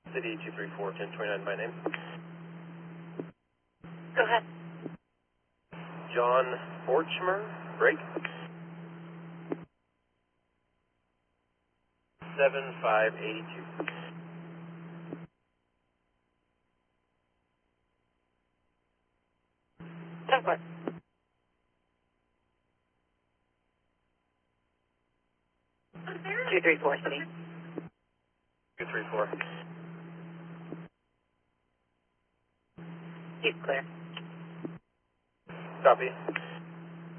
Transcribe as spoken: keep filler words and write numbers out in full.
City two three four, ten twenty-nine, my name. Go ahead. John Forchmer, break. seven five eight two. ten four. two three four, City. two three four. He's clear. Copy.